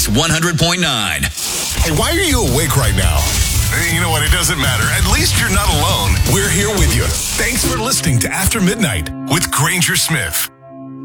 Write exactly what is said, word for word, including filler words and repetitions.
Kicks one hundred point nine. Hey, why are you awake right now? You know what? It doesn't matter. At least you're not alone. We're here with you. Thanks for listening to After Midnight with Granger Smith.